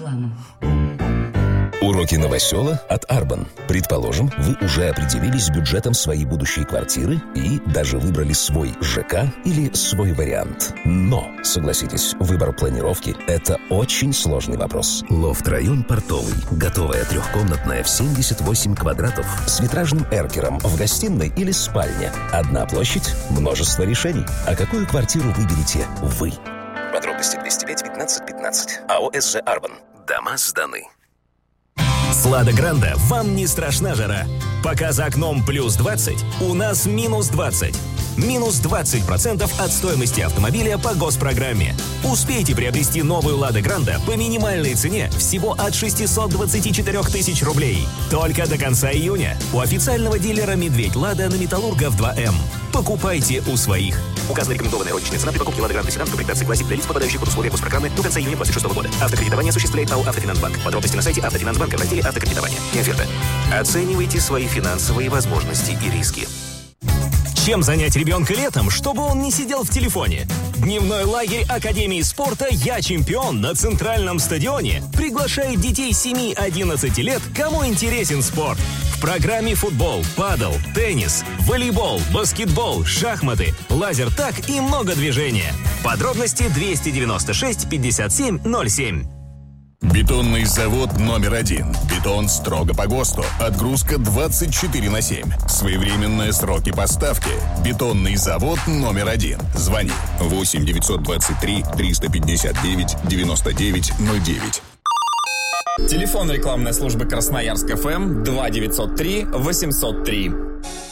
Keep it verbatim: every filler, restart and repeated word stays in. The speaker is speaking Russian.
Реклама. Уроки новосела от Арбан. Предположим, вы уже определились с бюджетом своей будущей квартиры и даже выбрали свой ЖК или свой вариант. Но, согласитесь, выбор планировки – это очень сложный вопрос. Лофт-район Портовый. Готовая трехкомнатная в семьдесят восемь квадратов с витражным эркером в гостиной или спальне. Одна площадь, множество решений. А какую квартиру выберете вы? Подробности двести пять пятнадцать пятнадцать. АО СЖ Арбан. Дома сданы. С Лада Гранта вам не страшна жара. Пока за окном плюс двадцать, у нас минус двадцать. Минус двадцать процентов от стоимости автомобиля по госпрограмме. Успейте приобрести новую Лада Гранта по минимальной цене всего от шестьсот двадцать четыре тысяч рублей. Только до конца июня. У официального дилера «Медведь Лада» на Металлургов два эм. Покупайте у своих. Указана рекомендованная розничная цена при покупке Лада Гранта седан в комплектации классик для лиц, попадающих под условия госпрограммы до конца июня двадцать шестого года. Автокредитование осуществляет АО «Автофинансбанк». Подробности на сайте Автофинансбанка в разделе «Автокредитование». Не оферта. Оценивайте свои финансовые возможности и риски. Чем занять ребенка летом, чтобы он не сидел в телефоне? Дневной лагерь Академии спорта «Я чемпион» на Центральном стадионе приглашает детей семи-одиннадцати лет, кому интересен спорт. В программе футбол, падл, теннис, волейбол, баскетбол, шахматы, лазертаг и много движения. Подробности двести девяносто шесть пятьдесят семь ноль семь. Бетонный завод номер один. Бетон строго по ГОСТу. Отгрузка двадцать четыре на семь. Своевременные сроки поставки. Бетонный завод номер один. Звони восемь девятьсот двадцать три триста пятьдесят девять девяносто девять ноль девять. Телефон рекламной службы Красноярск ФМ два девятьсот три восемьсот три.